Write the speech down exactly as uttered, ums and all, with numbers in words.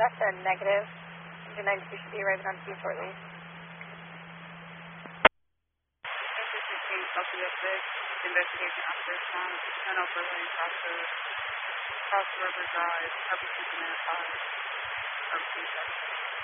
Russia, negative. Engine ninety-two should be arriving on scene shortly. Celsius six, investigation officer from ten overlay across the Cross River Drive, Upper Command five, Upper